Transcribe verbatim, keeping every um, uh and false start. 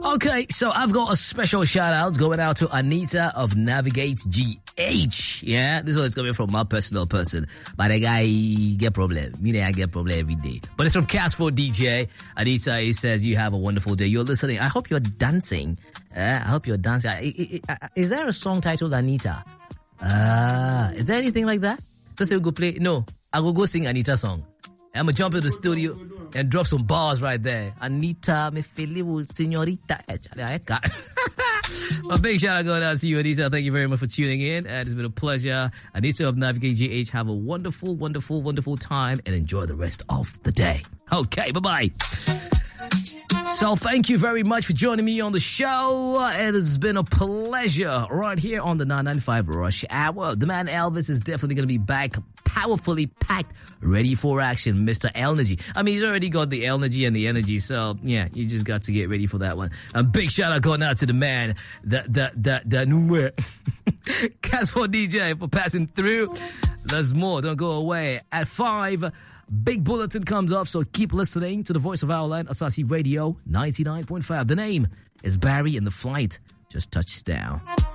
Okay, so I've got a special shout out going out to Anita of Navigate G H. Yeah, this one is coming from my personal person. But the guy get problem. Me, I get problem every day. But it's from Casper D J. Anita, he says, you have a wonderful day. You're listening. I hope you're dancing. Uh, I hope you're dancing. Is there a song titled Anita? Uh, is there anything like that? Just say we go play. No, I will go sing Anita song. I'm gonna jump into the studio and drop some bars right there. Anita, me feel señorita. A big shout out going out to you, Anita. Thank you very much for tuning in. And it's been a pleasure. Anita of Navigate G H, have a wonderful, wonderful, wonderful time and enjoy the rest of the day. Okay, bye-bye. So thank you very much for joining me on the show. It has been a pleasure right here on the nine ninety-five Rush Hour. The man Elvis is definitely going to be back, powerfully packed, ready for action, Mister Energy. I mean, he's already got the energy and the energy, so yeah, you just got to get ready for that one. A big shout out going out to the man, the the the the new Casper D J for passing through. There's more. Don't go away. At five. Big bulletin comes up, so keep listening to the voice of our land, Asasi Radio ninety-nine point five. The name is Barry and the flight just touched down.